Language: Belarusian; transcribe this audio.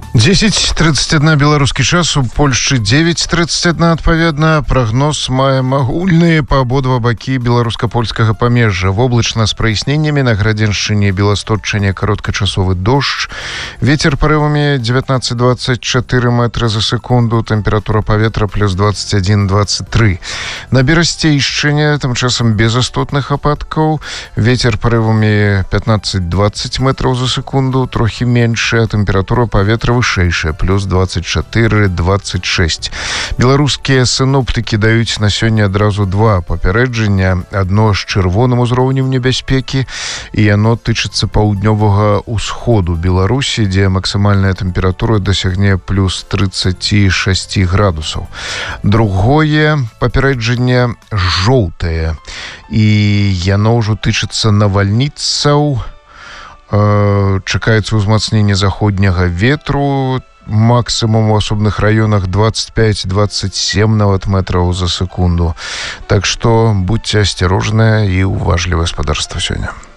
10:31 беларускі час, у Польшчы 9:31 адпаведна. Прагноз маем агульныя па абодва бакі беларуска-польскага памежжа. Воблачна з праясненнямі, на Градзеншчыне, Беласточчыне кароткачасовы дождж. Вецер парывамі 19-24 метры за секунду. Тэмпература паветра плюс 21-23. На Берасцейшчыне тым часам без істотных ападкаў. Вецер парывамі 15-20 метраў за секунду, трохі меншая. Тэмпература паветра вышэйшая, плюс 24-26. Беларускія сіноптыкі даюць на сёння адразу два папярэджання. Адно з чырвоным узроўнем небяспекі, і яно тычыцца паўднёвага ўсходу Беларусі, дзе максімальная тэмпература дасягне плюс 36 градусаў. Другое папярэджанне жоўтае, і яно ўжо тычыцца навальніцаў. Чакаецца ўзмацненне заходняга ветру, максимум у асобных раёнах 25-27 нават метраў за секунду. Так што будьце асцярожныя і уважлівае гаспадарства сёння.